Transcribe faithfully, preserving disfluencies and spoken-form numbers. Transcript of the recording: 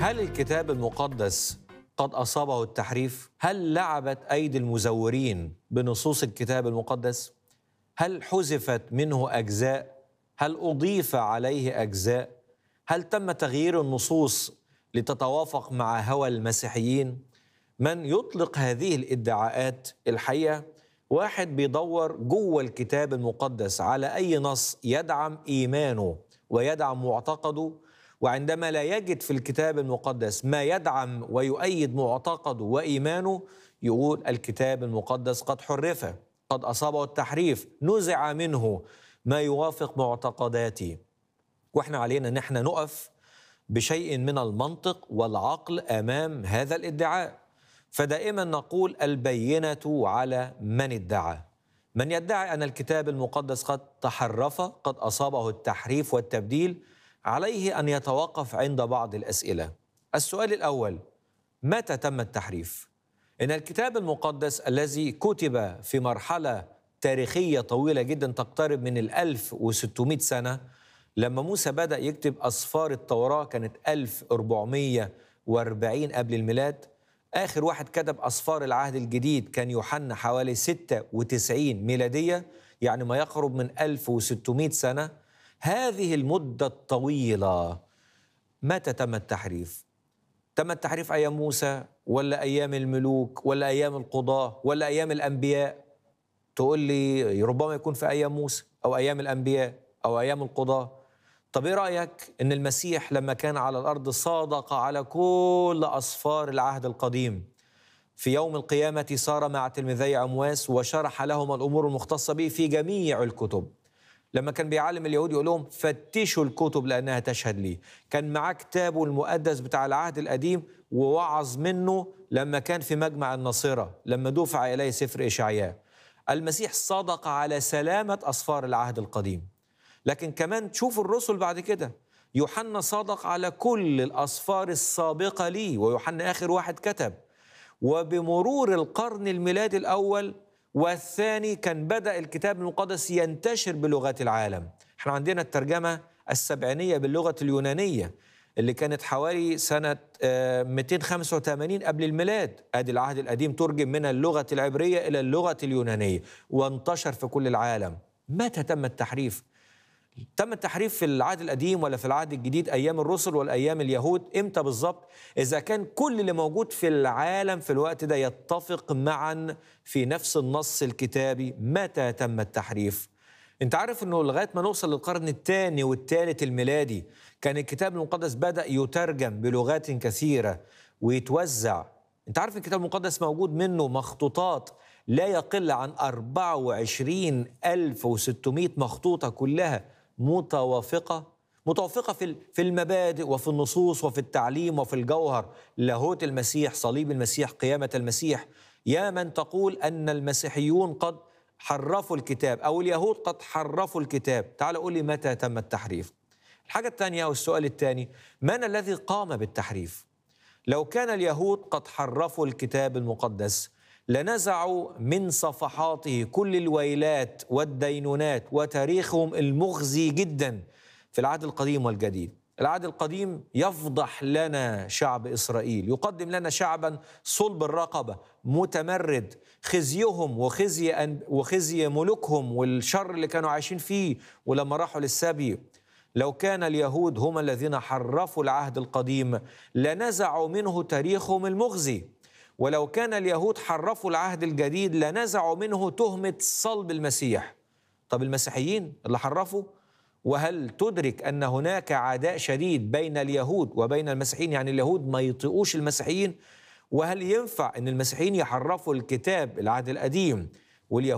هل الكتاب المقدس قد أصابه التحريف؟ هل لعبت أيدي المزورين بنصوص الكتاب المقدس؟ هل حذفت منه أجزاء؟ هل أضيف عليه أجزاء؟ هل تم تغيير النصوص لتتوافق مع هوى المسيحيين؟ من يطلق هذه الادعاءات الحقيقة واحد بيدور جوه الكتاب المقدس على أي نص يدعم إيمانه ويدعم معتقده، وعندما لا يجد في الكتاب المقدس ما يدعم ويؤيد معتقده وإيمانه يقول الكتاب المقدس قد حرف، قد أصابه التحريف، نزع منه ما يوافق معتقداتي. وإحنا علينا أن احنا نقف بشيء من المنطق والعقل أمام هذا الادعاء، فدائما نقول البينة على من ادعى. من يدعي أن الكتاب المقدس قد تحرف، قد أصابه التحريف والتبديل، عليه أن يتوقف عند بعض الأسئلة. السؤال الأول: متى تم التحريف؟ إن الكتاب المقدس الذي كتب في مرحلة تاريخية طويلة جدا تقترب من الألف وستمائة سنة، لما موسى بدأ يكتب أسفار التوراة كانت ألف وأربعمائة وأربعين قبل الميلاد. آخر واحد كتب أسفار العهد الجديد كان يوحنا حوالي ستة وتسعين ميلادية، يعني ما يقرب من ألف وستمائة سنة. هذه المدة الطويلة متى تم التحريف؟ تم التحريف أيام موسى ولا أيام الملوك ولا أيام القضاة ولا أيام الأنبياء؟ تقول لي ربما يكون في أيام موسى أو أيام الأنبياء أو أيام القضاة. طب إيه رأيك إن المسيح لما كان على الأرض صادق على كل أسفار العهد القديم؟ في يوم القيامة صار مع تلميذي عمواس وشرح لهم الأمور المختصة به في جميع الكتب. لما كان بيعلم اليهود يقول لهم فتشوا الكتب لأنها تشهد لي. كان معاه كتابه المقدس بتاع العهد القديم ووعظ منه لما كان في مجمع الناصرة، لما دفع إليه سفر إشعياء. المسيح صادق على سلامة أسفار العهد القديم. لكن كمان تشوفوا الرسل بعد كده، يوحنا صادق على كل الأسفار السابقة ليه، ويوحنا آخر واحد كتب. وبمرور القرن الميلادي الأول والثاني كان بدأ الكتاب المقدس ينتشر بلغات العالم. احنا عندنا الترجمة السبعينية باللغة اليونانية اللي كانت حوالي سنة مئتين وخمسة وثمانين قبل الميلاد. ادي العهد القديم ترجم من اللغة العبرية إلى اللغة اليونانية وانتشر في كل العالم. متى تم التحريف؟ تم التحريف في العهد القديم ولا في العهد الجديد أيام الرسل ولا أيام اليهود؟ إمتى بالظبط؟ إذا كان كل اللي موجود في العالم في الوقت ده يتفق معا في نفس النص الكتابي، متى تم التحريف؟ أنت عارف أنه لغاية ما نوصل للقرن الثاني والثالث الميلادي كان الكتاب المقدس بدأ يترجم بلغات كثيرة ويتوزع. أنت عارف الكتاب المقدس موجود منه مخطوطات لا يقل عن أربعة وعشرين ألف وستمائة مخطوطة كلها متوافقة متوافقة في في المبادئ وفي النصوص وفي التعليم وفي الجوهر. لاهوت المسيح، صليب المسيح، قيامة المسيح. يا من تقول أن المسيحيون قد حرفوا الكتاب أو اليهود قد حرفوا الكتاب، تعال قول لي متى تم التحريف؟ الحاجة الثانية أو السؤال الثاني: من الذي قام بالتحريف؟ لو كان اليهود قد حرفوا الكتاب المقدس لنزعوا من صفحاته كل الويلات والدينونات وتاريخهم المخزي جدا في العهد القديم والجديد. العهد القديم يفضح لنا شعب إسرائيل، يقدم لنا شعبا صلب الرقبة متمرد، خزيهم وخزي وخزي ملوكهم والشر اللي كانوا عايشين فيه ولما راحوا للسبي. لو كان اليهود هم الذين حرفوا العهد القديم لنزعوا منه تاريخهم المخزي، ولو كان اليهود حرفوا العهد الجديد لنزعوا منه تهمة صلب المسيح. طب المسيحيين اللي حرفوا؟ وهل تدرك أن هناك عداء شديد بين اليهود وبين المسيحيين؟ يعني اليهود ما يطيقوش المسيحيين. وهل ينفع أن المسيحيين يحرفوا الكتاب العهد القديم واليهود